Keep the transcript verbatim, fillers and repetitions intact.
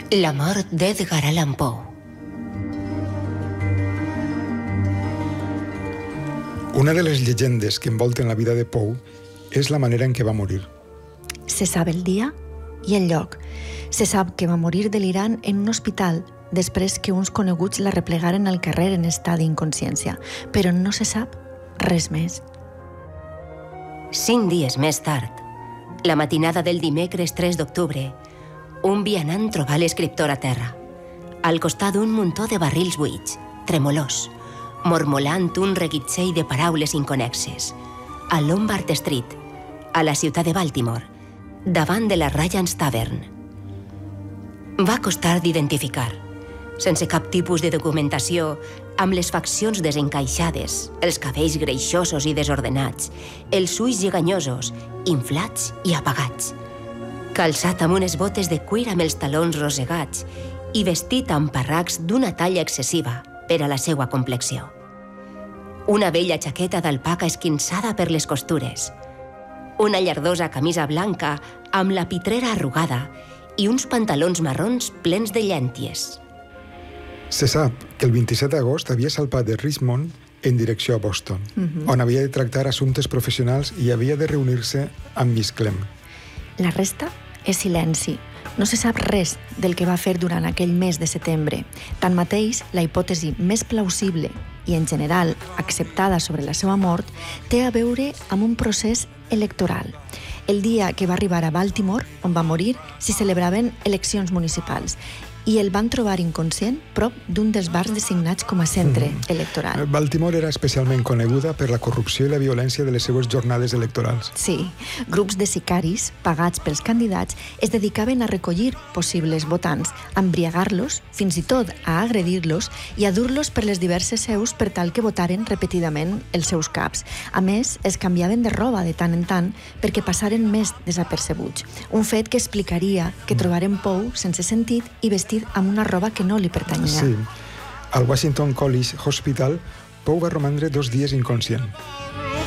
La mort d'Edgar Allan Poe. Una de les llegendes que envolten la vida de Poe és la manera en què va morir. Se sap el dia i el lloc. Se sap que va morir delirant en un hospital després que uns coneguts la replegaren al carrer en estat d'inconsciència, però no se sap res més. Cinc dies més tard, la matinada del dimecres tres d'octubre, un vianant trobà l'escriptor a terra, al costat d'un muntó de barrils buits, tremolós, mormolant un reguitzell de paraules inconexes, a Lombard Street, a la ciutat de Baltimore, davant de la Ryan's Tavern. Va costar d'identificar, sense cap tipus de documentació, amb les faccions desencaixades, els cabells greixosos i desordenats, els ulls lleganyosos, inflats i apagats, calçat amb unes botes de cuir amb els talons rosegats i vestit amb parracs d'una talla excessiva per a la seva complexió. Una vella jaqueta d'alpaca esquinçada per les costures, una llardosa camisa blanca amb la pitrera arrugada i uns pantalons marrons plens de llànties. Se sap que el vint-i-set d'agost havia salpat de Richmond en direcció a Boston, uh-huh. on havia de tractar assumptes professionals i havia de reunir-se amb Miss Clem. La resta és silenci. No se sap res del que va fer durant aquell mes de setembre. Tanmateix, la hipòtesi més plausible i, en general, acceptada sobre la seva mort, té a veure amb un procés electoral. El dia que va arribar a Baltimore, on va morir, s'hi celebraven eleccions municipals i el van trobar inconscient prop d'un dels bars designats com a centre mm. electoral. Baltimore era especialment coneguda per la corrupció i la violència de les seues jornades electorals. Sí, grups de sicaris, pagats pels candidats, es dedicaven a recollir possibles votants, a embriagar-los, fins i tot a agredir-los i a dur-los per les diverses seus per tal que votaren repetidament els seus caps. A més, es canviaven de roba de tant en tant perquè passaren més desapercebuts. Un fet que explicaria que trobaren Poe sense sentit i vestit amb una roba que no li pertanyia. Sí. Al Washington College Hospital, Poe va romandre dos dies inconscient.